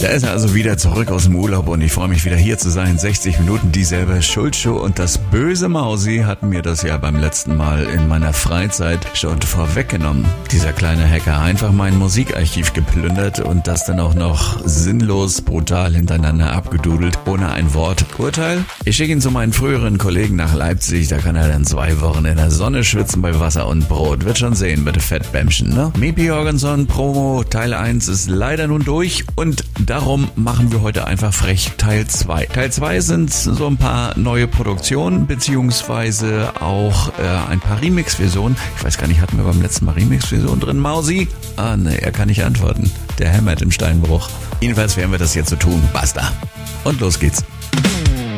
Da ist er also wieder zurück aus dem Urlaub und ich freue mich wieder hier zu sein. 60 Minuten dieselbe Schuldshow und das böse Mausi hat mir das ja beim letzten Mal in meiner Freizeit schon vorweggenommen. Dieser kleine Hacker einfach mein Musikarchiv geplündert und das dann auch noch sinnlos brutal hintereinander abgedudelt, ohne ein Wort. Urteil? Ich schicke ihn zu meinen früheren Kollegen nach Leipzig, da kann er dann 2 Wochen in der Sonne schwitzen bei Wasser und Brot. Wird schon sehen, bitte Fettbämmchen, ne? Mipi Jorgenson Promo Teil 1 ist leider nun durch und darum machen wir heute einfach frech Teil 2. Teil 2 sind so ein paar neue Produktionen, beziehungsweise auch ein paar Remix-Versionen. Ich weiß gar nicht, hatten wir beim letzten Mal Remix-Versionen drin? Mausi? Ah, ne, er kann nicht antworten. Der hämmert im Steinbruch. Jedenfalls werden wir das jetzt so tun. Basta. Und los geht's.